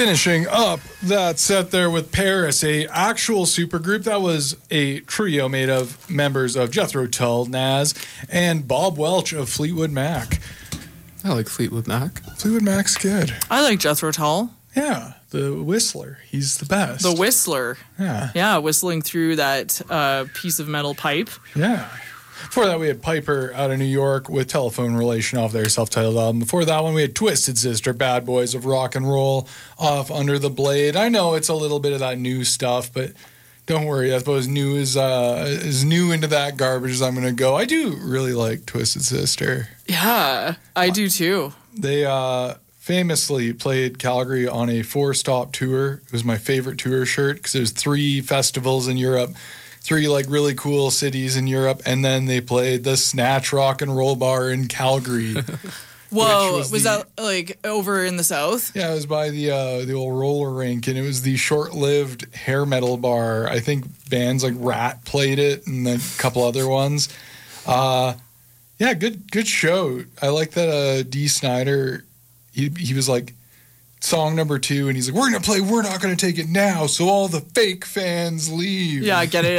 Finishing up that set there with Paris, a actual supergroup that was a trio made of members of Jethro Tull, Nas, and Bob Welch of Fleetwood Mac. I like Fleetwood Mac. Fleetwood Mac's good. I like Jethro Tull. Yeah, the Whistler. He's the best. The Whistler. Yeah. Yeah, whistling through that piece of metal pipe. Yeah. Before that, we had Piper out of New York with Telephone Relation off their self-titled album. Before that one, we had Twisted Sister, Bad Boys of Rock and Roll off Under the Blade. I know it's a little bit of that new stuff, but don't worry. I suppose new is as new into that garbage as I'm going to go. I do really like Twisted Sister. Yeah, I do too. They famously played Calgary on a 4-stop tour. It was my favorite tour shirt because there's 3 festivals in Europe. 3 like really cool cities in Europe, and then they played the Snatch Rock and Roll Bar in Calgary. Whoa, was that like over in the south? Yeah, it was by the old roller rink, and it was the short-lived hair metal bar. I think bands like Rat played it, and then a couple other ones. Yeah, good show. I like that Dee Snider. He was like, song number 2, and he's like, we're going to play We're Not Going to Take It Now, so all the fake fans leave. Yeah, get it